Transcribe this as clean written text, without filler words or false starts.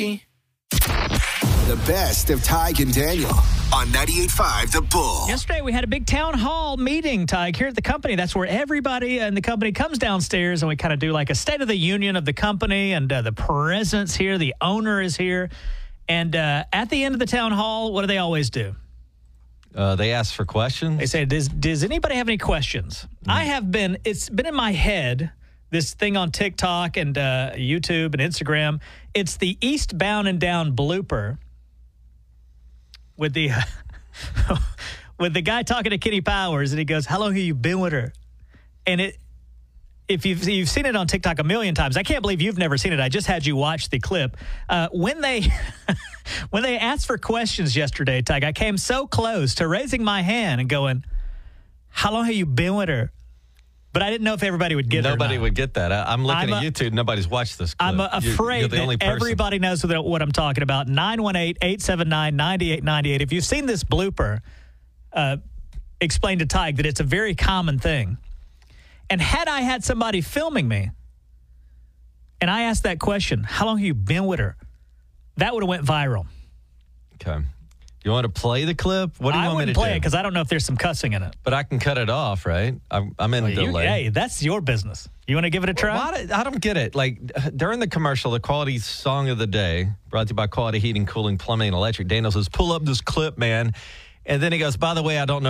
The best of Tig and Daniel on 98.5 The Bull. Yesterday, we had a big town hall meeting, Tig, here at the company. That's where everybody in the company comes downstairs, and we kind of do like a state of the union of the company, and the president's here, the owner is here. And at the end of the town hall, what do they always do? They ask for questions. They say, does anybody have any questions? It's been in my head, this thing on TikTok and YouTube and Instagram. It's the Eastbound and Down blooper with the with the guy talking to Kenny Powers, and he goes, "How long have you been with her?" And if you've seen it on TikTok a million times, I can't believe you've never seen it. I just had you watch the clip. When they asked for questions yesterday, Tig, I came so close to raising my hand and going, "How long have you been with her?" But I didn't know if everybody would get it. Nobody would get that. I'm looking at YouTube. Nobody's watched this clip. I'm afraid that everybody knows what I'm talking about. 918-879-9898. If you've seen this blooper, explain to Tig that it's a very common thing. And had I had somebody filming me and I asked that question, how long have you been with her? That would have went viral. Okay. You want to play the clip? What do you want me to do? I wouldn't play it because I don't know if there's some cussing in it. But I can cut it off, right? I'm in delay. Hey, that's your business. You want to give it a try? I don't get it. Like, during the commercial, the quality song of the day, brought to you by Quality Heating, Cooling, Plumbing, and Electric, Daniel says, "Pull up this clip, man." And then he goes, "By the way, I don't know